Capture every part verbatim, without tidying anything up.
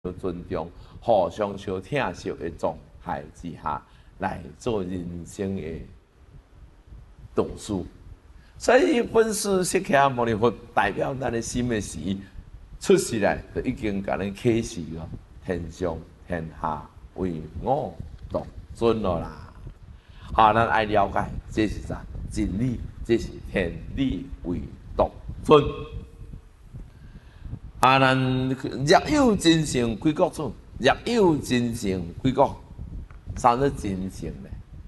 尊重、互相相疼惜的状态之下，来做人生的导师。所以本师释迦牟尼佛代表咱的心的时，出世来就已经甲咱启示了：天上天下唯我独尊了啦。啊，咱爱了解这是啥？真理，这是天理唯独尊。啊，咱若有真诚归国主，若有真诚归国，啥叫真诚呢？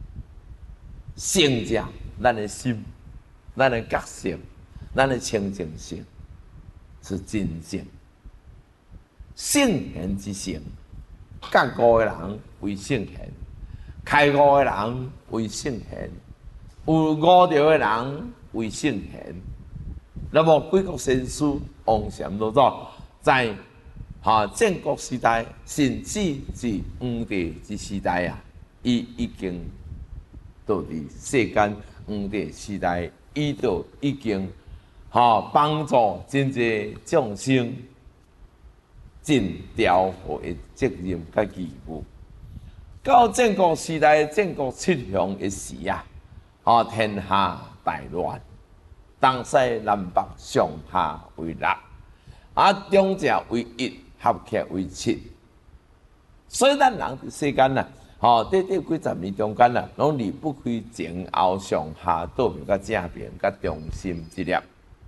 诚者，咱的心，咱的觉性，咱的清净性是真正。圣贤之性，觉悟的人为圣贤，开悟的人为圣贤，有悟道的人为圣贤。那么贵国先师王禅老祖在哈建国时代，甚至是黄帝之时代啊，伊已经到伫世间黄帝时代，伊就已经哈帮助真济众生尽调和的责任甲义务。到建国时代，建国七雄的时啊，啊天下大乱。东西南北上下为六，啊中者为一，合起来为七。所以咱人伫世间呐，吼短短几十年中间呐，拢离不开前后上下倒面甲正面甲中心之念。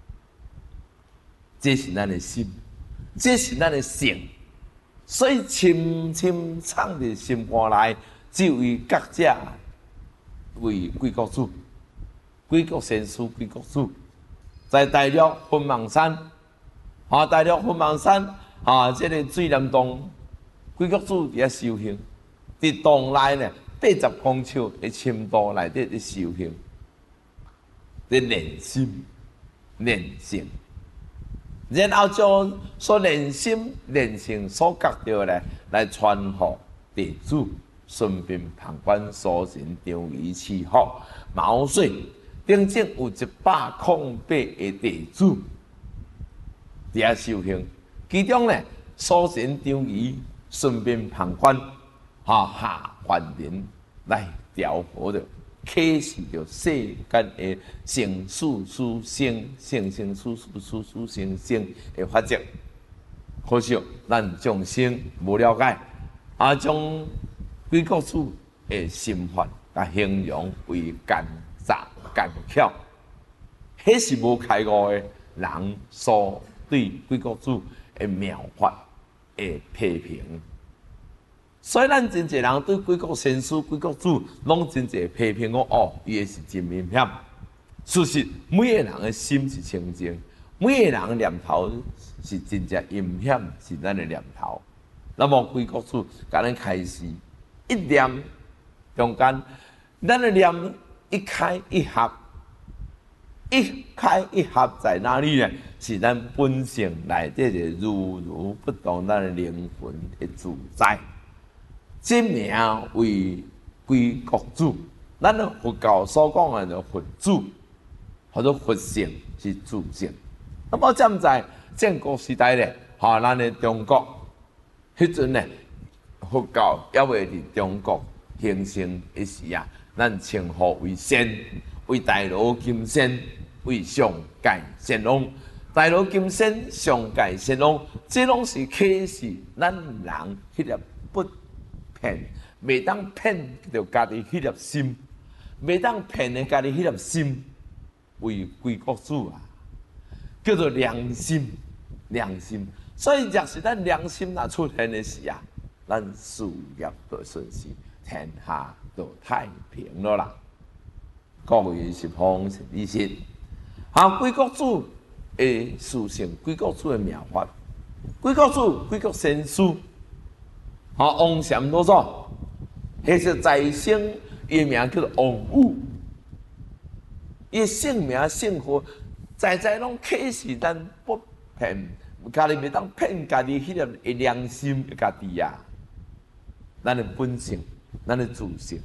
这是咱的心，这是咱的性。所以深深藏伫心肝内，只为觉者为贵国主，贵国先师，贵国主。在大陆云梦山，啊，大陆云梦山，啊，这个水帘洞，贵国主伫遐修行，伫洞内呢，八十公尺的深度内底伫修行，伫练心、练性，然后将所练心、练性所觉到呢，来传予弟子，顺便旁观所行，张仪伺福，毛遂。顶正有一百空八个弟子伫遐修行，其中呢，所行张仪顺便旁观，哈下凡人来调和着，启示着世间的生死殊生、生生死死、死死生生的法则。可惜咱众生无了解，啊，将贵国主的心法甲形容为奸诈。奸巧，迄是无开悟的人所对贵国主的妙法的批评。所以咱真侪人对贵国先师、贵国主，拢真侪批评讲哦，伊个是真阴险。事实每个人的心是清净，每个人的念头是真正阴险，是咱的念头。那么贵国主甲咱开始一念中间，咱的念。一开一合，一开一合在哪里呢？是咱本性内底的如如不动，咱的灵魂的自在。这名为归国主，咱的佛教所讲的佛主，或者佛性是自性。那么站在建国时代呢，哈，咱的中国，迄阵呢，佛教也未伫中国形成一时啊。咱称呼为仙，为大罗金仙，为上界仙王。大罗金仙、上界仙王，这拢是启示咱人迄粒不骗，袂当骗着家己迄粒心，袂当骗的家己迄粒心，为归国主啊，叫做良心，良心。所以若是咱良心若出现的时啊，咱事业就顺遂，天下。就太平了啦，各位是方是理性。啊，贵国主的属性，贵国主的妙法，贵国主、贵国先师，啊，王禅老祖，迄是在生，伊名叫做王武，伊姓名姓何，在在拢启示咱不骗，家己袂当骗家己迄粒良心的家己啊，咱的本性。咱的自性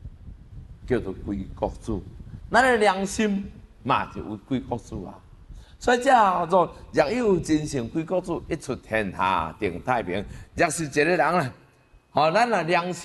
叫做贵国主，咱的良心嘛就为贵国主啊。 所以这叫做若有真诚贵国主，一出天下定太平。若是一个人啦，吼，咱若良心。